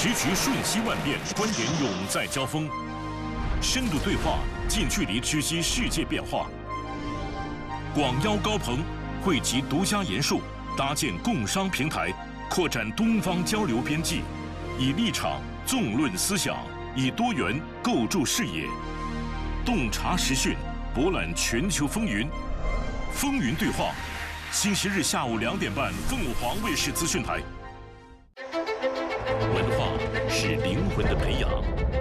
时局瞬息万变，观点永在交锋。深度对话，近距离知悉世界变化。广邀高朋，汇集独家研述，搭建共商平台，扩展东方交流边际，以立场纵论思想，以多元构筑视野，洞察时讯，博览全球风云。风云对话，星期日下午2点半，凤凰卫视资讯台。文化是灵魂的培养。